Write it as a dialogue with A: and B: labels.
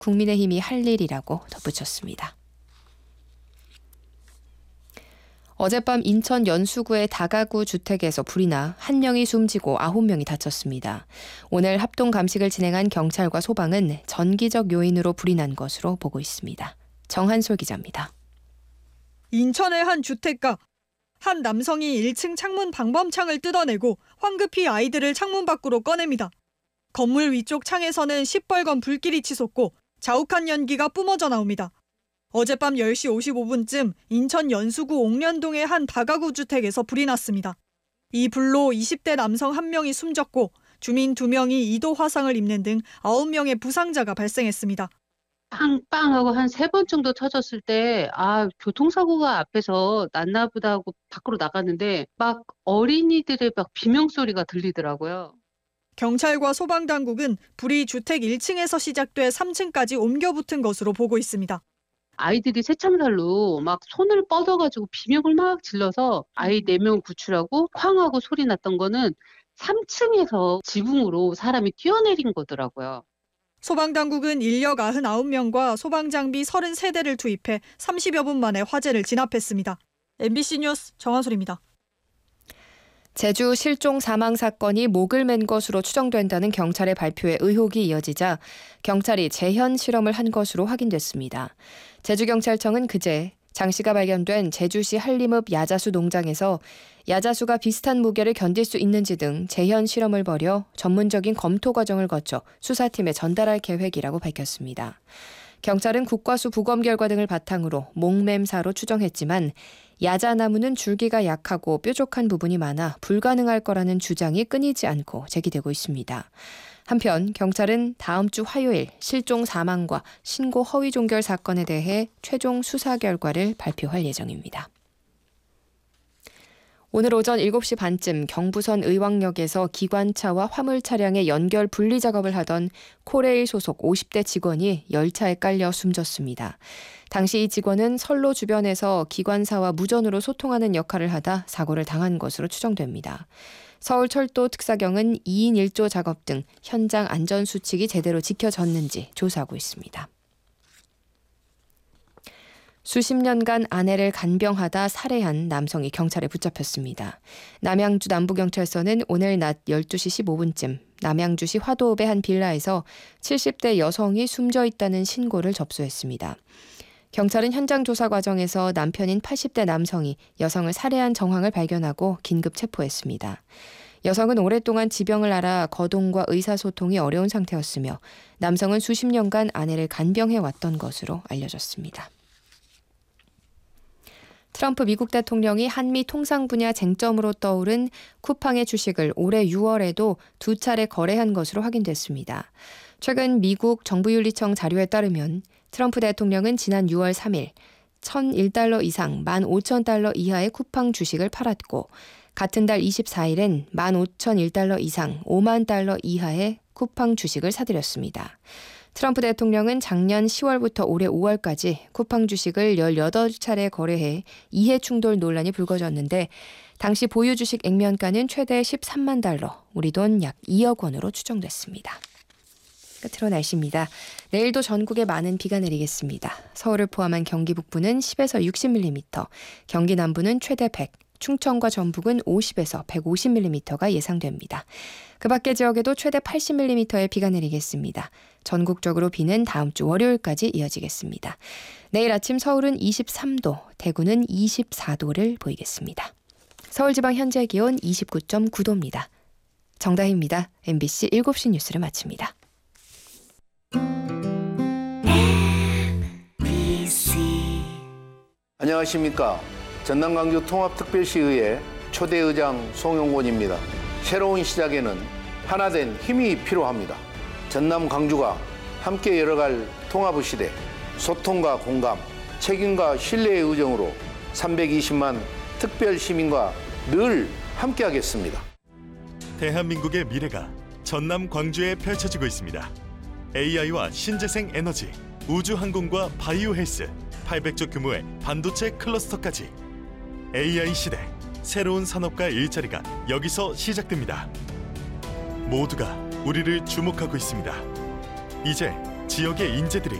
A: 국민의힘이 할 일이라고 덧붙였습니다. 어젯밤 인천 연수구의 다가구 주택에서 불이 나 1명이 숨지고 9명이 다쳤습니다. 오늘 합동 감식을 진행한 경찰과 소방은 전기적 요인으로 불이 난 것으로 보고 있습니다. 정한솔 기자입니다.
B: 인천의 한 주택가. 한 남성이 1층 창문 방범창을 뜯어내고 황급히 아이들을 창문 밖으로 꺼냅니다. 건물 위쪽 창에서는 시뻘건 불길이 치솟고 자욱한 연기가 뿜어져 나옵니다. 어젯밤 10시 55분쯤 인천 연수구 옥련동의 한 다가구 주택에서 불이 났습니다. 이 불로 20대 남성 1명이 숨졌고 주민 2명이 2도 화상을 입는 등 9명의 부상자가 발생했습니다.
C: 빵빵하고 한 3번 정도 터졌을 때 교통사고가 앞에서 났나 보다 하고 밖으로 나갔는데 막 어린이들의 막 비명소리가 들리더라고요.
B: 경찰과 소방당국은 불이 주택 1층에서 시작돼 3층까지 옮겨 붙은 것으로 보고 있습니다.
C: 아이들이 새참살로 막 손을 뻗어가지고 비명을 막 질러서 아이 4명 구출하고 쾅하고 소리 났던 거는 3층에서 지붕으로 사람이 뛰어내린 거더라고요.
B: 소방당국은 인력 99명과 소방장비 33대를 투입해 30여 분 만에 화재를 진압했습니다. MBC 뉴스 정한솔입니다.
A: 제주 실종 사망 사건이 목을 맨 것으로 추정된다는 경찰의 발표에 의혹이 이어지자 경찰이 재현 실험을 한 것으로 확인됐습니다. 제주경찰청은 그제 장 씨가 발견된 제주시 한림읍 야자수 농장에서 야자수가 비슷한 무게를 견딜 수 있는지 등 재현 실험을 벌여 전문적인 검토 과정을 거쳐 수사팀에 전달할 계획이라고 밝혔습니다. 경찰은 국과수 부검 결과 등을 바탕으로 목맴사로 추정했지만 야자나무는 줄기가 약하고 뾰족한 부분이 많아 불가능할 거라는 주장이 끊이지 않고 제기되고 있습니다. 한편 경찰은 다음 주 화요일 실종 사망과 신고 허위 종결 사건에 대해 최종 수사 결과를 발표할 예정입니다. 오늘 오전 7시 반쯤 경부선 의왕역에서 기관차와 화물 차량의 연결 분리 작업을 하던 코레일 소속 50대 직원이 열차에 깔려 숨졌습니다. 당시 이 직원은 선로 주변에서 기관사와 무전으로 소통하는 역할을 하다 사고를 당한 것으로 추정됩니다. 서울철도 특사경은 2인 1조 작업 등 현장 안전수칙이 제대로 지켜졌는지 조사하고 있습니다. 수십 년간 아내를 간병하다 살해한 남성이 경찰에 붙잡혔습니다. 남양주 남부경찰서는 오늘 낮 12시 15분쯤 남양주시 화도읍의 한 빌라에서 70대 여성이 숨져 있다는 신고를 접수했습니다. 경찰은 현장 조사 과정에서 남편인 80대 남성이 여성을 살해한 정황을 발견하고 긴급 체포했습니다. 여성은 오랫동안 지병을 앓아 거동과 의사소통이 어려운 상태였으며 남성은 수십 년간 아내를 간병해왔던 것으로 알려졌습니다. 트럼프 미국 대통령이 한미 통상 분야 쟁점으로 떠오른 쿠팡의 주식을 올해 6월에도 2차례 거래한 것으로 확인됐습니다. 최근 미국 정부윤리청 자료에 따르면 트럼프 대통령은 지난 6월 3일 1,001달러 이상 15,000달러 이하의 쿠팡 주식을 팔았고 같은 달 24일엔 15,001달러 이상 5만 달러 이하의 쿠팡 주식을 사들였습니다. 트럼프 대통령은 작년 10월부터 올해 5월까지 쿠팡 주식을 18차례 거래해 이해 충돌 논란이 불거졌는데 당시 보유 주식 액면가는 최대 13만 달러, 우리 돈 약 2억 원으로 추정됐습니다. 끝으로 날씨입니다. 내일도 전국에 많은 비가 내리겠습니다. 서울을 포함한 경기 북부는 10에서 60mm, 경기 남부는 최대 100, 충청과 전북은 50에서 150mm가 예상됩니다. 그 밖의 지역에도 최대 80mm의 비가 내리겠습니다. 전국적으로 비는 다음 주 월요일까지 이어지겠습니다. 내일 아침 서울은 23도, 대구는 24도를 보이겠습니다. 서울지방 현재 기온 29.9도입니다. 정다희입니다. MBC 7시 뉴스를 마칩니다.
D: 안녕하십니까. 전남 광주 통합특별시의회 초대의장 송영곤입니다. 새로운 시작에는 하나된 힘이 필요합니다. 전남 광주가 함께 열어갈 통합의 시대, 소통과 공감, 책임과 신뢰의 의정으로 320만 특별 시민과 늘 함께하겠습니다.
E: 대한민국의 미래가 전남 광주에 펼쳐지고 있습니다. AI와 신재생 에너지, 우주항공과 바이오 헬스, 800조 규모의 반도체 클러스터까지 AI 시대, 새로운 산업과 일자리가 여기서 시작됩니다. 모두가 우리를 주목하고 있습니다. 이제 지역의 인재들이